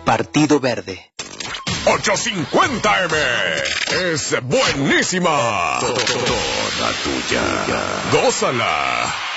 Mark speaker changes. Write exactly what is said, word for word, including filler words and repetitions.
Speaker 1: Partido Verde.
Speaker 2: ochocientos cincuenta eme es buenísima. Toda tuya. Gózala.